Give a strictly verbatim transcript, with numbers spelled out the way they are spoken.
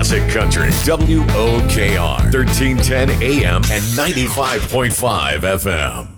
Classic Country, W O K R, thirteen ten A M and ninety-five point five F M.